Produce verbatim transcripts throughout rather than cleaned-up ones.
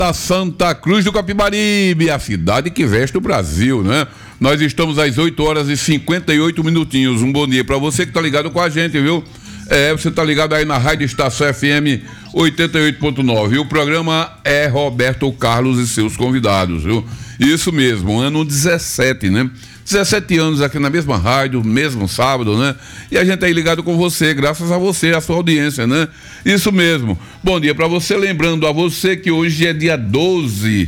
Da Santa Cruz do Capibaribe, a cidade que veste o Brasil, né? Nós estamos às oito horas e cinquenta e oito minutinhos. Um bom dia para você que tá ligado com a gente, viu? É, você tá ligado aí na Rádio Estação F M oitenta e oito ponto nove. O programa é Roberto Carlos e seus convidados, viu? Isso mesmo, ano dezessete, né? dezessete anos aqui na mesma rádio, mesmo sábado, né? E a gente aí ligado com você, graças a você, a sua audiência, né? Isso mesmo. Bom dia para você, lembrando a você que hoje é dia doze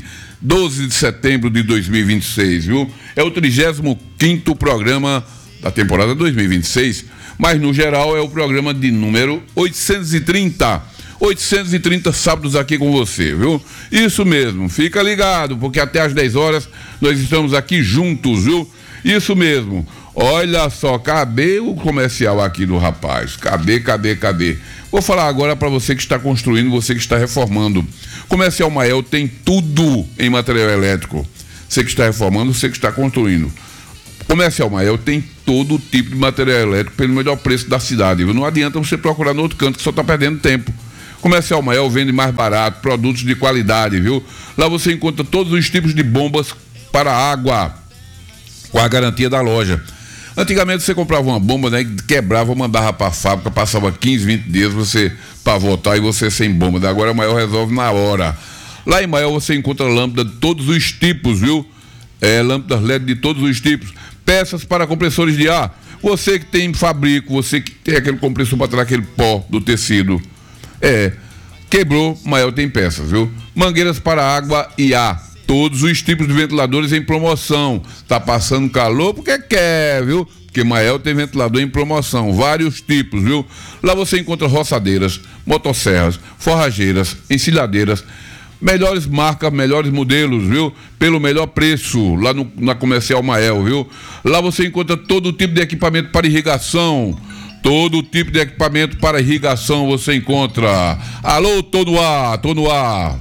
de setembro de dois mil e vinte e seis, viu? É o trigésimo quinto programa da temporada dois mil e vinte e seis, mas no geral é o programa de número oitocentos e trinta. oitocentos e trinta sábados aqui com você, viu? Isso mesmo, fica ligado, porque até às dez horas nós estamos aqui juntos, viu? Isso mesmo. Olha só, cadê o comercial aqui do rapaz? Cadê, cadê, cadê? Vou falar agora para você que está construindo, você que está reformando. Comercial Mael tem tudo em material elétrico. Você que está reformando, você que está construindo. Comercial Mael tem todo tipo de material elétrico pelo melhor preço da cidade, viu? Não adianta você procurar no outro canto que só está perdendo tempo. Comercial Mael vende mais barato, produtos de qualidade, viu? Lá você encontra todos os tipos de bombas para água, com a garantia da loja. Antigamente você comprava uma bomba, né, quebrava, mandava para a fábrica, passava quinze, vinte dias você para voltar e você sem bomba. Agora a Mael resolve na hora. Lá em Mael você encontra lâmpada de todos os tipos, viu? É, lâmpadas L E D de todos os tipos. Peças para compressores de ar. Você que tem fabrico, você que tem aquele compressor para tirar aquele pó do tecido. É, quebrou, Mael tem peças, viu? Mangueiras para água e ar. Todos os tipos de ventiladores em promoção. Tá passando calor porque quer, viu? Porque Mael tem ventilador em promoção, vários tipos, viu? Lá você encontra roçadeiras, motosserras, forrageiras, encilhadeiras, melhores marcas, melhores modelos, viu? Pelo melhor preço, lá no, na Comercial Mael, viu? Lá você encontra todo tipo de equipamento para irrigação. Todo tipo de equipamento para irrigação você encontra. Alô, tô no ar, tô no ar.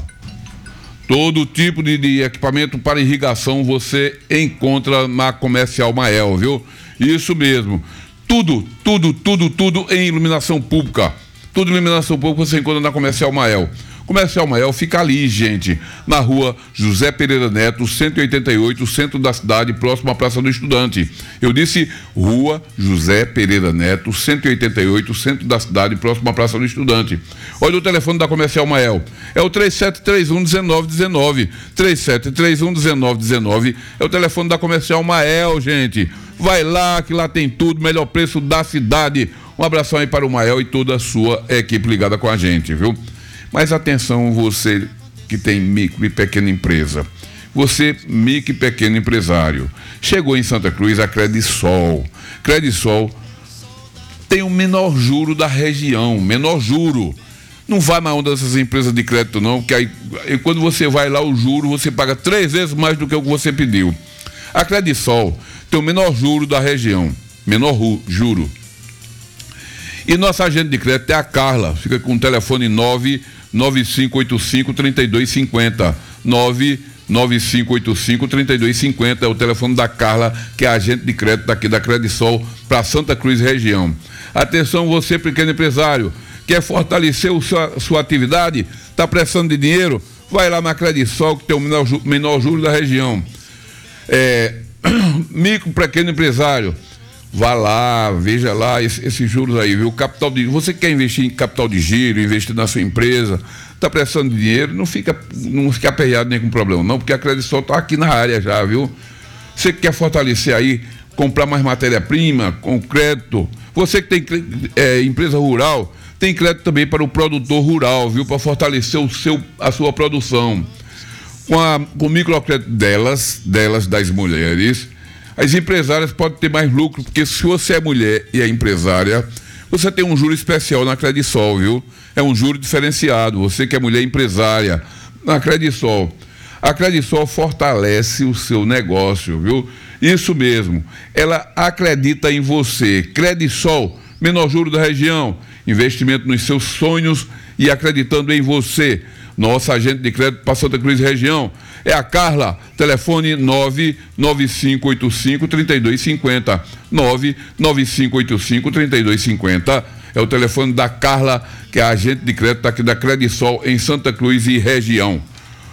Todo tipo de, de equipamento para irrigação você encontra na Comercial Mael, viu? Isso mesmo. Tudo, tudo, tudo, tudo em iluminação pública. Tudo em iluminação pública você encontra na Comercial Mael. Comercial Mael fica ali, gente, na rua José Pereira Neto, cento e oitenta e oito, centro da cidade, próximo à Praça do Estudante. Eu disse rua José Pereira Neto, cento e oitenta e oito, centro da cidade, próximo à Praça do Estudante. Olha o telefone da Comercial Mael, é o três sete três um, um nove um nove, três sete três um, um nove um nove, é o telefone da Comercial Mael, gente. Vai lá, que lá tem tudo, melhor preço da cidade. Um abração aí para o Mael e toda a sua equipe ligada com a gente, viu? Mas atenção, você que tem micro e pequena empresa, você micro e pequeno empresário, chegou em Santa Cruz a Credisol. Credisol tem o menor juro da região, menor juro. Não vá na onda dessas empresas de crédito não, porque aí quando você vai lá o juro, você paga três vezes mais do que o que você pediu. A Credisol tem o menor juro da região, menor juro. E nossa agente de crédito é a Carla, fica com o telefone nove nove cinco oito cinco, três dois cinco zero, nove nove cinco oito cinco, três dois cinco zero, é o telefone da Carla, que é a agente de crédito daqui da Credisol para Santa Cruz região. Atenção, você pequeno empresário, quer fortalecer a sua, sua atividade, está precisando de dinheiro, vai lá na Credisol, que tem o menor, menor juro da região. É, micro, pequeno empresário, vá lá, veja lá esses, esses juros aí, viu? Capital de, você quer investir em capital de giro, investir na sua empresa, está precisando de dinheiro, não fica, não fica aperreado nem com problema, não, porque a Credisol está aqui na área já, viu? Você que quer fortalecer aí, comprar mais matéria-prima, com crédito, você que tem é, empresa rural, tem crédito também para o produtor rural, viu? Para fortalecer o seu, a sua produção. Com, a, com o microcrédito delas, delas, das mulheres, as empresárias podem ter mais lucro, porque se você é mulher e é empresária, você tem um juro especial na Credisol, viu? É um juro diferenciado, você que é mulher empresária, na Credisol. A Credisol fortalece o seu negócio, viu? Isso mesmo, ela acredita em você. Credisol, menor juro da região, investimento nos seus sonhos e acreditando em você. Nossa agente de crédito para Santa Cruz região é a Carla, telefone nove nove cinco oito cinco, três dois cinco zero, nove nove cinco oito cinco, três dois cinco zero, é o telefone da Carla, que é a agente de crédito aqui da Credisol em Santa Cruz e região.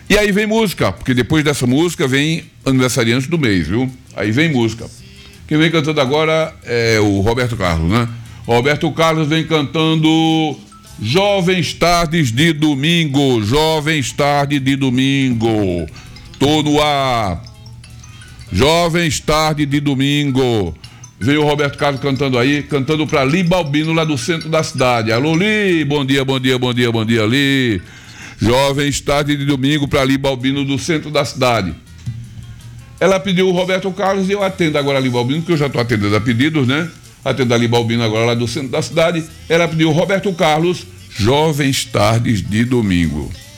E aí vem música, porque depois dessa música vem aniversariante do mês, viu? Aí vem música. Quem vem cantando agora é o Roberto Carlos, né? Roberto Carlos vem cantando Jovens Tardes de Domingo, Jovens Tardes de Domingo. Tô no ar. Jovens Tardes de Domingo. Vem o Roberto Carlos cantando aí, cantando pra Li Balbino, lá do centro da cidade. Alô, Li, bom dia, bom dia, bom dia, bom dia, Li. Jovens Tardes de Domingo pra Li Balbino, do centro da cidade. Ela pediu o Roberto Carlos e eu atendo agora a Li Balbino, porque eu já estou atendendo a pedidos, né? Atendo a Li Balbino agora lá do centro da cidade. Ela pediu o Roberto Carlos, Jovens Tardes de Domingo.